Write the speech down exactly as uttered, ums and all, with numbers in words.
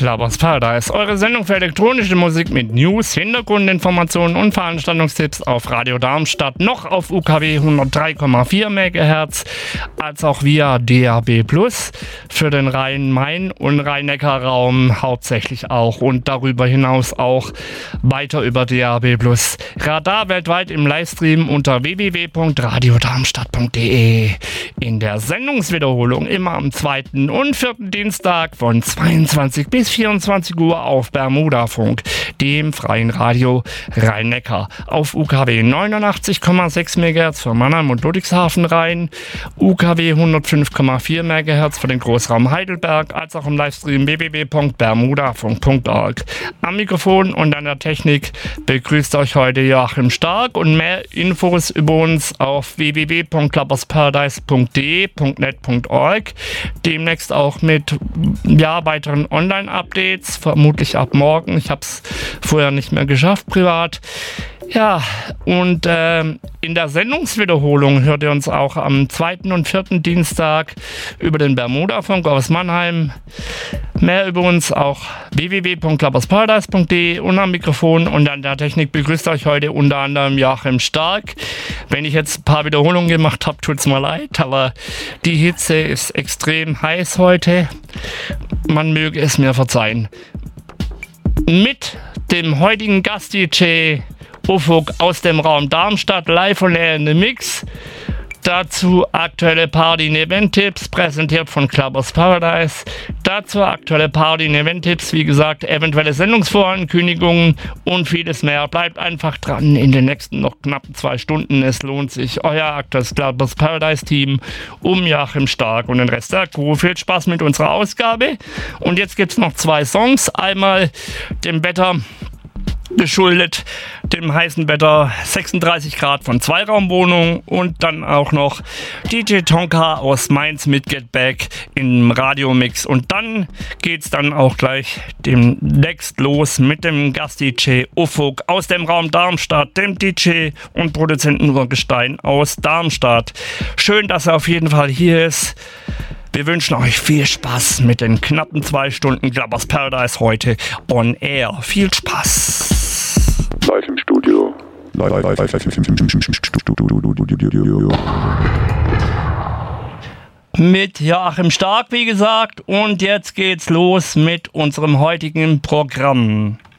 Clubbers Paradise, eure Sendung für elektronische Musik mit News, Hintergrundinformationen und Veranstaltungstipps auf Radio Darmstadt, noch auf U K W hundertdrei Komma vier Megahertz, als auch via D A B Plus für den Rhein-Main- und Rhein-Neckar-Raum hauptsächlich auch und darüber hinaus auch weiter über D A B Plus. Radar weltweit im Livestream unter w w w punkt radio darmstadt punkt d e. In der Sendungswiederholung immer am zweiten und vierten Dienstag von zweiundzwanzig bis vierundzwanzig Uhr auf Bermudafunk, dem freien Radio Rhein-Neckar, auf U K W neunundachtzig Komma sechs Megahertz für Mannheim und Ludwigshafen Rhein, U K W hundertfünf Komma vier Megahertz für den Großraum Heidelberg, als auch im Livestream w w w punkt bermudafunk punkt org. Am Mikrofon und an der Technik begrüßt euch heute Joachim Stark und mehr Infos über uns auf w w w punkt clubbersparadise punkt d e punkt net punkt org. Demnächst auch mit ja, weiteren Online-Updates, vermutlich ab morgen. Ich habe es vorher nicht mehr geschafft, privat. Ja, und äh, in der Sendungswiederholung hört ihr uns auch am zweiten und vierten Dienstag über den Bermudafunk aus Mannheim. Mehr über uns auch w w w punkt clubbersparadise punkt d e und am Mikrofon und an der Technik begrüßt euch heute unter anderem Joachim Stark. Wenn ich jetzt ein paar Wiederholungen gemacht habe, tut's mir leid, aber die Hitze ist extrem heiß heute. Man möge es mir verzeihen. Mit dem heutigen Gast-D J Ufuk aus dem Raum Darmstadt, live und in the Mix. Dazu aktuelle Party- und Event-Tipps, präsentiert von Clubbers Paradise. Dazu aktuelle Party- und Event-Tipps, wie gesagt, eventuelle Sendungsvorankündigungen und vieles mehr. Bleibt einfach dran in den nächsten noch knappen zwei Stunden. Es lohnt sich. Euer aktuelles Clubbers Paradise-Team um Joachim Stark und den Rest der Crew. Viel Spaß mit unserer Ausgabe. Und jetzt gibt es noch zwei Songs. Einmal dem Wetter geschuldet, dem heißen Wetter, sechsunddreißig Grad von Zweiraumwohnung und dann auch noch D J Tonka aus Mainz mit Get Back im Radiomix. Und dann geht's dann auch gleich demnächst los mit dem Gast-D J Ufuk aus dem Raum Darmstadt, dem D J und Produzenten Urgestein aus Darmstadt. Schön, dass er auf jeden Fall hier ist. Wir wünschen euch viel Spaß mit den knappen zwei Stunden Clubbers Paradise heute on air. Viel Spaß! Live im Studio. Live, live, live, live im Studio. Mit Joachim Stark, wie gesagt. Und jetzt geht's los mit unserem heutigen Programm.